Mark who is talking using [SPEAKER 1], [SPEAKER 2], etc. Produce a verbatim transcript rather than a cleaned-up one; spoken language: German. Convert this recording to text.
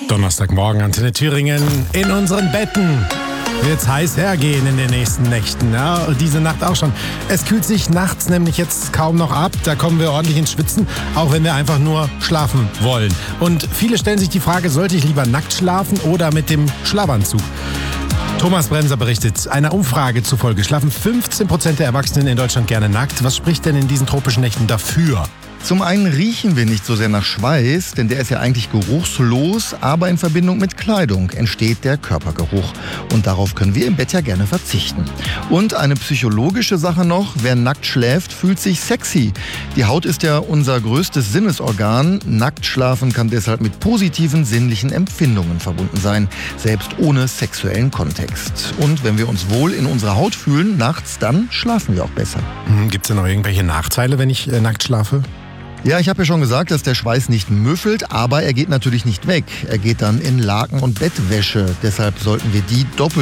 [SPEAKER 1] Donnerstagmorgen, Antenne Thüringen. In unseren Betten wird's heiß hergehen in den nächsten Nächten. Ja, und diese Nacht auch schon. Es kühlt sich nachts nämlich jetzt kaum noch ab. Da kommen wir ordentlich ins Schwitzen, auch wenn wir einfach nur schlafen wollen. Und viele stellen sich die Frage, sollte ich lieber nackt schlafen oder mit dem Schlafanzug? Thomas Bremser berichtet, einer Umfrage zufolge schlafen fünfzehn Prozent der Erwachsenen in Deutschland gerne nackt. Was spricht denn in diesen tropischen Nächten dafür?
[SPEAKER 2] Zum einen riechen wir nicht so sehr nach Schweiß, denn der ist ja eigentlich geruchslos, aber in Verbindung mit Kleidung entsteht der Körpergeruch. Und darauf können wir im Bett ja gerne verzichten. Und eine psychologische Sache noch, wer nackt schläft, fühlt sich sexy. Die Haut ist ja unser größtes Sinnesorgan. Nackt schlafen kann deshalb mit positiven sinnlichen Empfindungen verbunden sein, selbst ohne sexuellen Kontext. Und wenn wir uns wohl in unserer Haut fühlen, nachts, dann schlafen wir auch besser.
[SPEAKER 1] Hm, gibt's denn noch irgendwelche Nachteile, wenn ich äh, nackt schlafe?
[SPEAKER 2] Ja, ich habe ja schon gesagt, dass der Schweiß nicht müffelt, aber er geht natürlich nicht weg. Er geht dann in Laken und Bettwäsche. Deshalb sollten wir die doppelt